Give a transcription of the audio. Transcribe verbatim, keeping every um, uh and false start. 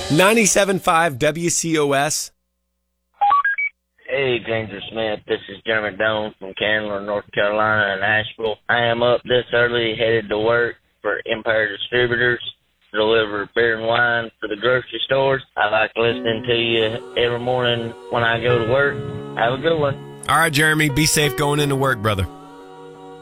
ninety-seven point five W C O S. Hey, Granger Smith. This is Jeremy Doan from Candler, North Carolina, and Asheville. I am up this early, headed to work for Empire Distributors to deliver beer and wine for the grocery stores. I like listening to you every morning when I go to work. Have a good one. All right, Jeremy, be safe going into work, brother.